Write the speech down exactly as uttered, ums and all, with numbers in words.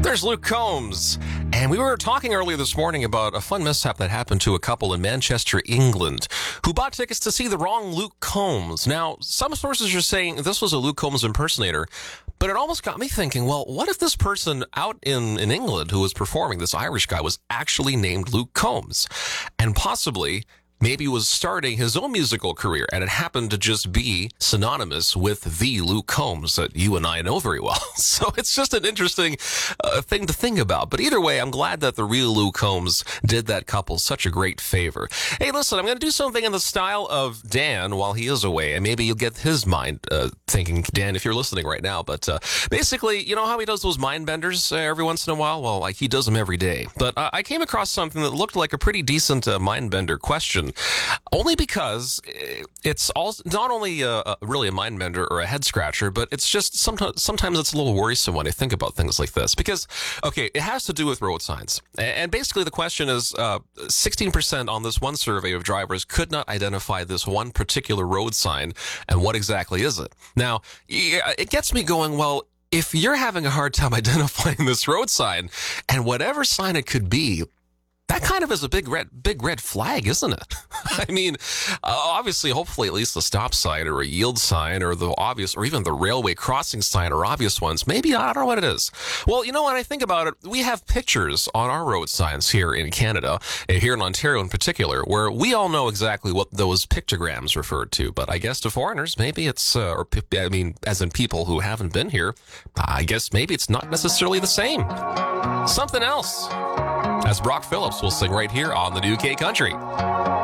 There's Luke Combs. And we were talking earlier this morning about a fun mishap that happened to a couple in Manchester, England, who bought tickets to see the wrong Luke Combs. Now, some sources are saying this was a Luke Combs impersonator, but it almost got me thinking, well, what if this person out in, in England who was performing, this Irish guy, was actually named Luke Combs? And possibly maybe was starting his own musical career, and it happened to just be synonymous with the Luke Combs that you and I know very well. So it's just an interesting uh, thing to think about. But either way, I'm glad that the real Luke Combs did that couple such a great favor. Hey, listen, I'm going to do something in the style of Dan while he is away, and maybe you'll get his mind uh, thinking, Dan, if you're listening right now. But uh, basically, you know how he does those mind benders uh, every once in a while? Well, like he does them every day. But uh, I came across something that looked like a pretty decent uh, mind bender question. Only because it's also not only a, a, really a mind bender or a head scratcher, but it's just sometimes sometimes it's a little worrisome when I think about things like this. Because, okay, it has to do with road signs. And basically the question is uh, sixteen percent on this one survey of drivers could not identify this one particular road sign. And what exactly is it? Now, it gets me going, well, if you're having a hard time identifying this road sign, and whatever sign it could be, that kind of is a big red, big red flag, isn't it? I mean, uh, obviously, hopefully, at least the stop sign or a yield sign or the obvious, or even the railway crossing sign are obvious ones. Maybe, I don't know what it is. Well, you know, when I think about it, we have pictures on our road signs here in Canada, uh, here in Ontario in particular, where we all know exactly what those pictograms referred to. But I guess to foreigners, maybe it's, uh, or I mean, as in people who haven't been here, I guess maybe it's not necessarily the same. Something else. As Brock Phillips will sing right here on the New K Country.